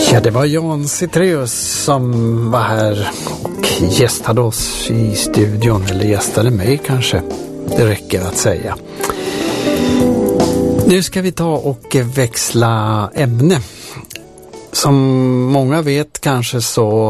Ja, det var Jan Citreus som var här och gästade oss i studion, eller gästade mig kanske, det räcker att säga. Nu ska vi ta och växla ämne. Som många vet kanske så